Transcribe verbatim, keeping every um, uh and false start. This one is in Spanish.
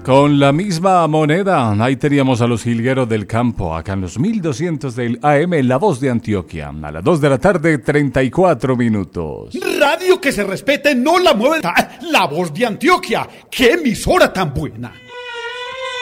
Con la misma moneda, ahí teníamos a los jilgueros del campo, acá en los mil doscientos del A M, La Voz de Antioquia, a las dos de la tarde, treinta y cuatro minutos. Radio que se respete, no la mueve. La Voz de Antioquia, qué emisora tan buena.